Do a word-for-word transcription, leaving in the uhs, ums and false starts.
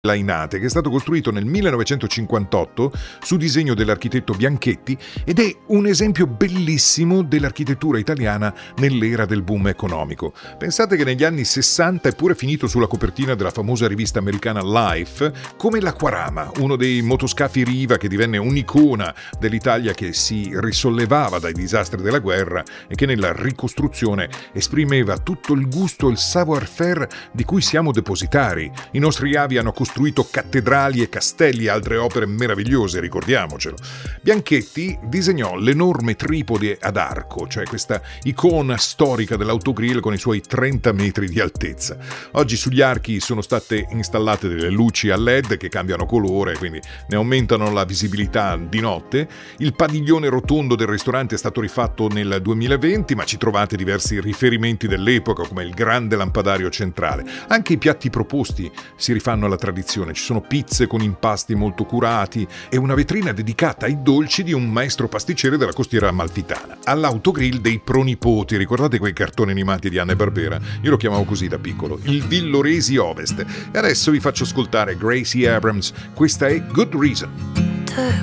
Lainate, che è stato costruito nel millenovecentocinquantotto su disegno dell'architetto Bianchetti ed è un esempio bellissimo dell'architettura italiana nell'era del boom economico. Pensate che negli anni sessanta è pure finito sulla copertina della famosa rivista americana Life come l'Aquarama, uno dei motoscafi Riva che divenne un'icona dell'Italia che si risollevava dai disastri della guerra e che nella ricostruzione esprimeva tutto il gusto e il savoir-faire di cui siamo depositari. I nostri avi hanno costruito costruito cattedrali e castelli e altre opere meravigliose, ricordiamocelo. Bianchetti disegnò l'enorme tripode ad arco, cioè questa icona storica dell'autogrill con i suoi trenta metri di altezza. Oggi sugli archi sono state installate delle luci a led che cambiano colore, quindi ne aumentano la visibilità di notte. Il padiglione rotondo del ristorante è stato rifatto nel duemilaventi, ma ci trovate diversi riferimenti dell'epoca, come il grande lampadario centrale. Anche i piatti proposti si rifanno alla tradizione. Ci sono pizze con impasti molto curati e una vetrina dedicata ai dolci di un maestro pasticcere della costiera amalfitana. All'autogrill dei pronipoti, ricordate quei cartoni animati di Hanna-Barbera? Io lo chiamavo così da piccolo, il Villoresi Ovest. E adesso vi faccio ascoltare Gracie Abrams, questa è Good Reason.